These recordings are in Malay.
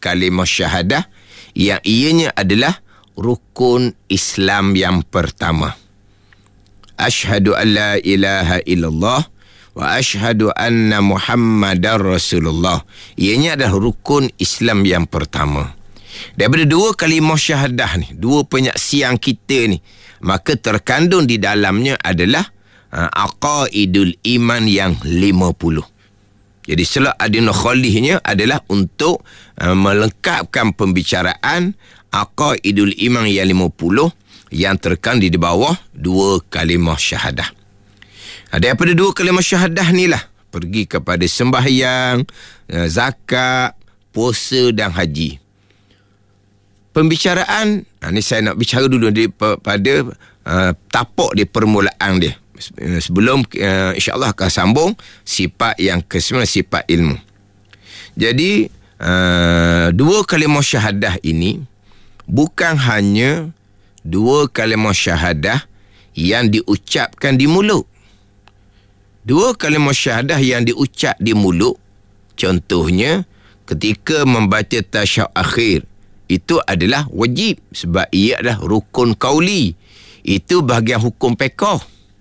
kalimah syahadah yang ianya adalah rukun Islam yang pertama. Asyhadu an la ilaha illallah wa asyhadu anna Muhammadar Rasulullah. Ianya adalah rukun Islam yang pertama. Daripada dua kalimah syahadah ni, dua penyaksian kita ni, maka terkandung di dalamnya adalah aqaidul iman yang 50. Jadi Salat Adina Khalihnya adalah untuk melengkapkan pembicaraan aqaidul iman yang 50 yang terkandung di bawah dua kalimah syahadah. Daripada dua kalimah syahadah ni lah pergi kepada sembahyang, zakat, puasa dan haji. Pembicaraan, ni saya nak bicara dulu pada tapak di permulaan dia. Sebelum insya-Allah akan sambung sifat yang ke-9, sifat ilmu. Jadi dua kalimah syahadah ini bukan hanya dua kalimah syahadah yang diucapkan di mulut. Dua kalimah syahadah yang diucap di mulut, contohnya ketika membaca tasyahud akhir, itu adalah wajib sebab ia adalah rukun qauli. Itu bahagian hukum fiqh.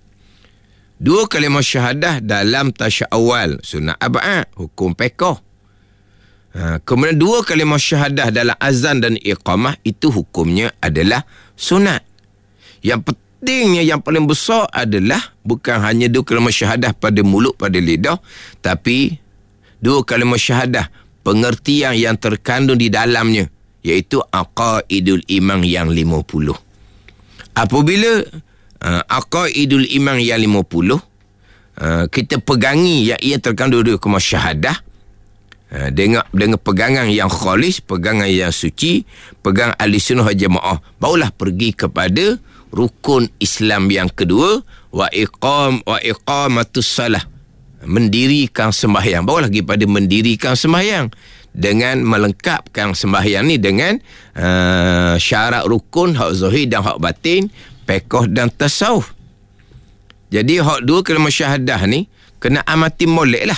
Dua kalimah syahadah dalam tasyahud awal, sunat ab'ad, hukum fiqh. Kemudian dua kalimah syahadah dalam azan dan iqamah, itu hukumnya adalah sunat. Yang pentingnya, yang paling besar adalah bukan hanya dua kalimah syahadah pada mulut, pada lidah, tapi dua kalimah syahadah, pengertian yang terkandung di dalamnya, iaitu aqaidul iman yang 50. Apabila aqaidul iman yang 50 kita pegangi yang ia terkandung dua kalimah syahadah, dengan pegangan yang khalis, pegangan yang suci, pegangan ahli sunnah wal jamaah, barulah pergi kepada rukun Islam yang kedua, wa iqamatus salah, mendirikan sembahyang. Barulah lagi pada mendirikan sembahyang dengan melengkapkan sembahyang ni dengan syarat rukun, hak zahir dan hak batin, fiqh dan tasawuf. Jadi hak dua kalimah syahadah ni kena amati molek lah.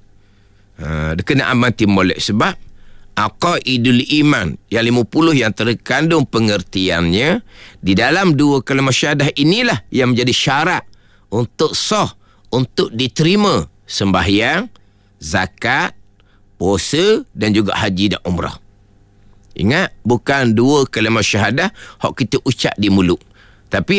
Kena amati molek sebab aqaidul iman yang 50 yang terkandung pengertiannya di dalam dua kalimah syahadah inilah yang menjadi syarat untuk sah, untuk diterima sembahyang, zakat, puasa dan juga haji dan umrah. Ingat, bukan dua kalimah syahadah hak kita ucap di mulut, tapi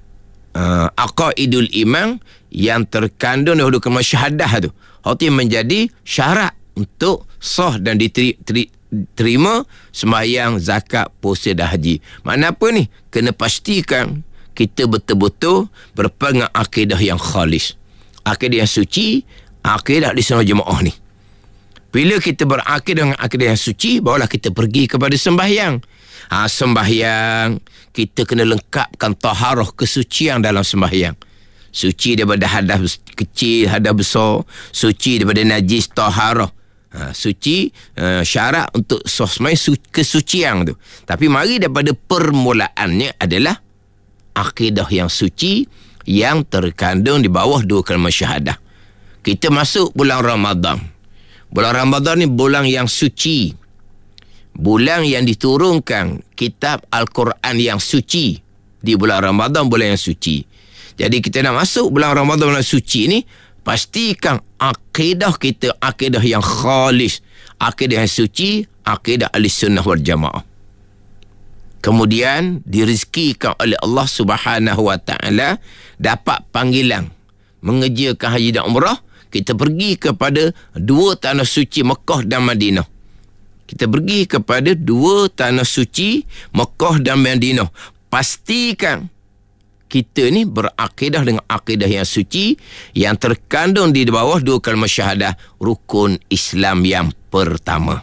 aqaidul iman yang terkandung dalam dua kalimah syahadah tu, hak tu menjadi syarat untuk sah dan diterima sembahyang, zakat, puasa dan haji. Makna apa ni? Kena pastikan kita betul-betul berpegang akidah yang khalis, akidah yang suci, akidah ahli sunnah jemaah ni. Bila kita berakidah dengan akidah yang suci, barulah kita pergi kepada sembahyang. Sembahyang, kita kena lengkapkan taharah, kesucian dalam sembahyang. Suci daripada hadas kecil, hadas besar, suci daripada najis, taharah. Suci, syarat untuk sosmai kesucian tu. Tapi mari daripada permulaannya adalah akidah yang suci yang terkandung di bawah dua kalimah syahadah. Kita masuk bulan Ramadan. Bulan Ramadan ni bulan yang suci, bulan yang diturunkan kitab Al-Quran yang suci. Di bulan Ramadan, bulan yang suci. Jadi kita nak masuk bulan Ramadan, bulan suci ni, pastikan akidah kita akidah yang khalis, akidah yang suci, akidah ahli sunnah wal jamaah. Kemudian dirizkikan oleh Allah Subhanahu wa taala dapat panggilan mengerjakan haji dan umrah. Kita pergi kepada dua tanah suci Mekah dan Madinah. Kita pergi kepada dua tanah suci Mekah dan Madinah. Pastikan kita ni berakidah dengan akidah yang suci yang terkandung di bawah dua kalimah syahadah, rukun Islam yang pertama.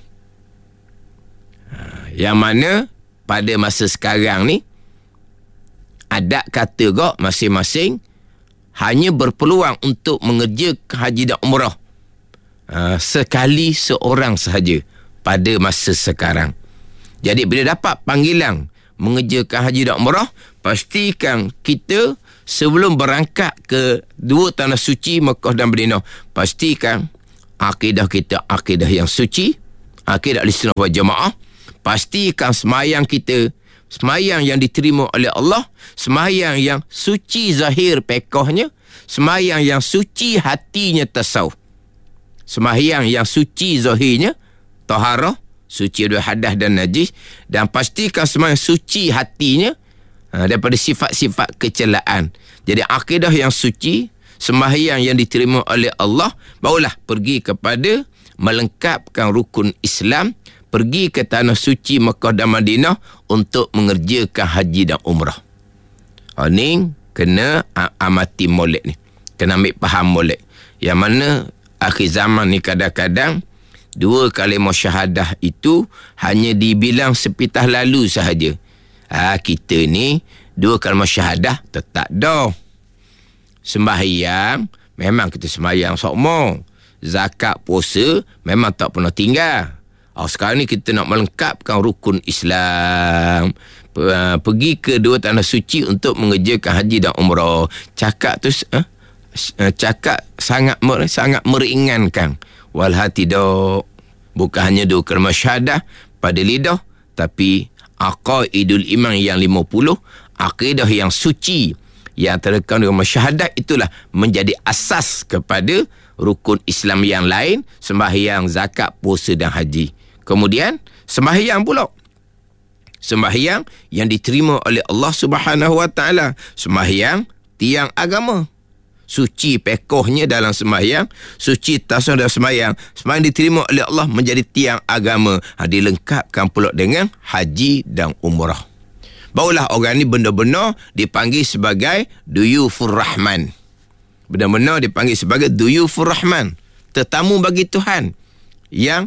Yang mana pada masa sekarang ni adat kata gak masing-masing hanya berpeluang untuk mengerjakan haji dan umrah sekali seorang sahaja pada masa sekarang. Jadi bila dapat panggilan mengerjakan haji dan umrah, pastikan kita sebelum berangkat ke dua tanah suci Mekah dan Madinah, pastikan akidah kita akidah yang suci, Akidah Ahlussunnah wal Jamaah, pastikan semayang kita, semayang yang diterima oleh Allah, semayang yang suci zahir pekohnya, semayang yang suci hatinya tasawuf. Semayang yang suci zahirnya taharah, suci dari hadas dan najis, dan pastikan semayang suci hatinya daripada sifat-sifat kecelaan. Jadi akidah yang suci, sembahyang yang diterima oleh Allah, barulah pergi kepada melengkapkan rukun Islam, pergi ke tanah suci Mekah dan Madinah untuk mengerjakan haji dan umrah. Ni kena amati molek ni. Kena ambil faham molek. Yang mana akhir zaman ni kadang-kadang 2 kalimah syahadah itu hanya dibilang sepitah lalu sahaja. Kita ni 2 kalimah syahadah tetap dah. Sembahyang memang kita sembahyang sokmo. Zakat, puasa memang tak pernah tinggal. Sekarang ni kita nak melengkapkan rukun Islam. Pergi ke 2 tanah suci untuk mengerjakan haji dan umrah. Cakap tu cakap sangat meringankan. Walhati dah. Bukan hanya 2 kalimah syahadah pada lidah, tapi aqaidul iman yang 50, akidah yang suci yang terekam dengan syahadat, itulah menjadi asas kepada rukun Islam yang lain, sembahyang, zakat, puasa dan haji. Kemudian sembahyang pula, sembahyang yang diterima oleh Allah Subhanahu Wa Taala, sembahyang tiang agama, suci pekohnya dalam sembahyang, suci tasawuf dalam sembahyang, sembahyang diterima oleh Allah menjadi tiang agama. Dilengkapkan pula dengan haji dan umrah. Barulah orang ni benar-benar dipanggil sebagai Duyufur Rahman. Benar-benar dipanggil sebagai Duyufur Rahman, tetamu bagi Tuhan yang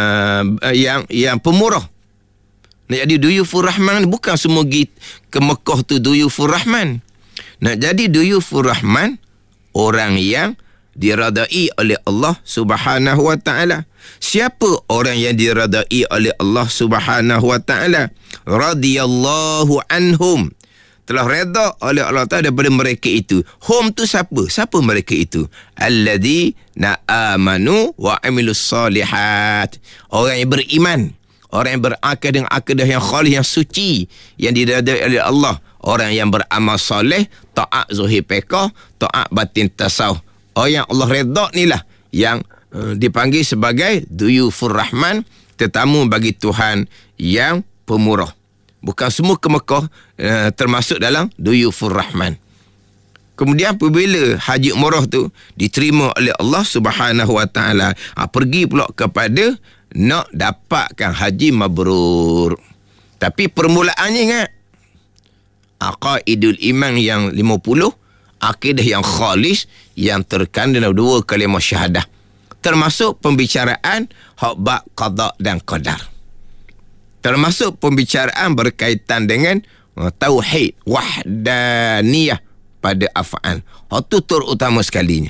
pemurah. Nak jadi Duyufur Rahman, bukan semua pergi ke Mekah tu Duyufur Rahman. Nak jadi Duyufur Rahman, orang yang diradai oleh Allah Subhanahu Wa Taala. Siapa orang yang diradai oleh Allah Subhanahu Wa Taala? Radhiyallahu anhum. Telah redha oleh Allah Taala daripada mereka itu. Hum tu siapa? Siapa mereka itu? Alladzina amanu wa amilus solihat. Orang yang beriman, orang yang berakid dengan akidah yang khalis, yang suci, yang diredai oleh Allah. Orang yang beramal soleh, taat zahir pekah, taat batin tasawuf. Orang yang Allah redha ni lah yang dipanggil sebagai Duyufur Rahman, tetamu bagi Tuhan yang pemurah. Bukan semua ke Mekah termasuk dalam Duyufur Rahman. Kemudian apabila haji umrah tu diterima oleh Allah Subhanahu Wa Taala, pergi pula kepada nak dapatkan haji mabrur. Tapi permulaannya ingat, aqaidul iman yang 50, akidah yang khalis yang terkandung dalam 2 kalimah syahadah, termasuk pembicaraan hak bab qada dan qadar, termasuk pembicaraan berkaitan dengan tauhid, wahdaniyah pada af'al. Itu terutama sekalinya.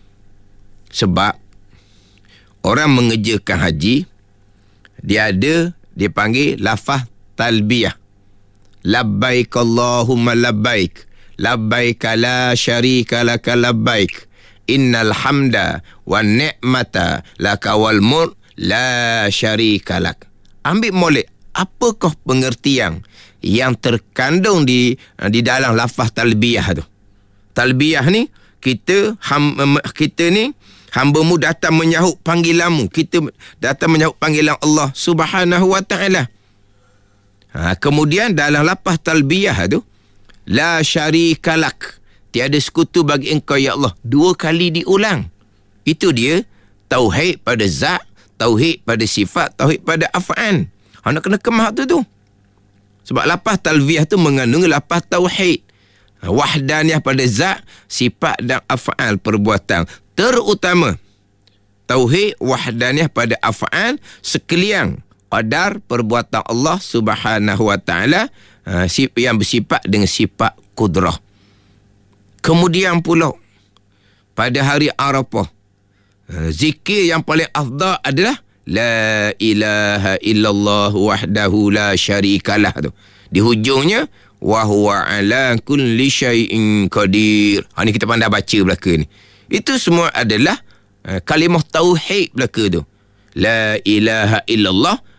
Sebab orang mengerjakan haji, dia dipanggil lafaz talbiyah. Labbaik Allahumma labbaik, labbaik la syarika laka labbaik, innal hamda wan ni'mata laka wal mulk la syarika lak. Ambil molek, apakah pengertian yang terkandung di dalam lafaz talbiyah tu? Talbiyah ni, kita ni hamba-Mu datang menyahut panggilan-Mu, kita datang menyahut panggilan Allah Subhanahu Wa Taala. Kemudian dalam lafaz talbiyah tu, la syarika lak, tiada sekutu bagi Engkau ya Allah, 2 kali diulang. Itu dia tauhid pada zat, tauhid pada sifat, tauhid pada af'al. Nak kena kemah tu. Sebab lafaz talbiyah tu mengandung lafaz tauhid, wahdaniyah pada zat, sifat dan af'al perbuatan. Terutama tauhid wahdaniyah pada af'al, sekalian qadar perbuatan Allah Subhanahu Wa Taala yang bersifat dengan sifat kudrah. Kemudian pula pada hari Arafah, zikir yang paling afdal adalah la ilaha illallah wahdahu la syarikalah tu. Di hujungnya wa huwa ala kulli syai'in qadir. Ni kita pandai baca belaka ni. Itu semua adalah kalimah tauhid belaka tu. La ilaha illallah